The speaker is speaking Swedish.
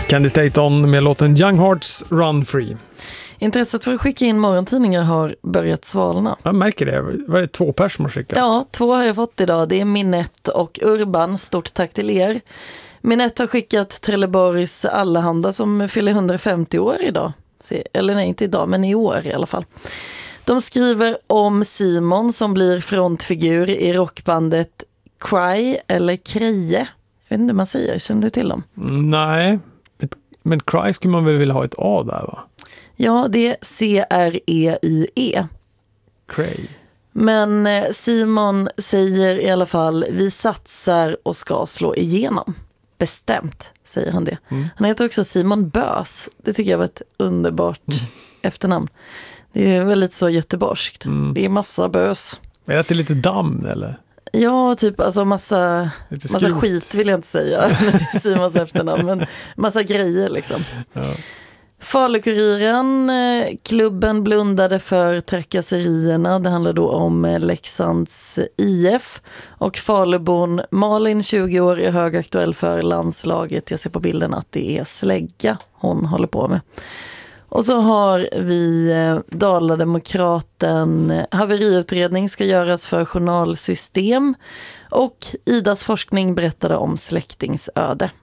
Candy Staton med låten Young Hearts Run Free. Intresset för att skicka in morgontidningar har börjat svalna. Jag märker det. Var det 2 personer som har skickat? Ja, 2 har jag fått idag. Det är Minette och Urban. Stort tack till er. Minette har skickat Trelleborgs Allehanda som fyller 150 år idag. Eller nej, inte idag, men i år i alla fall. De skriver om Simon som blir frontfigur i rockbandet Cry eller Kreje. Jag vet inte hur man säger, känner du till dem? Nej, men Cry skulle man väl vilja ha ett A där, va? Ja, det är C-R-E-Y-E. Cray. Men Simon säger i alla fall, vi satsar och ska slå igenom. Bestämt, säger han det. Han heter också Simon Bös. Det tycker jag var ett underbart efternamn. Det är väldigt så göteborgskt. Det är massa bös. Är det lite damm eller? Ja, typ alltså massa skit vill jag inte säga när det är Simons efternamn, men massa grejer liksom. Ja. Falukuriren, klubben blundade för trakasserierna. Det handlar då om Leksands IF. Och Falubon Malin, 20 år, är högaktuell för landslaget. Jag ser på bilden att det är slägga hon håller på med. Och så har vi Dalademokraten. Haveriutredning ska göras för journalsystem. Och Idas forskning berättade om släktingsöde.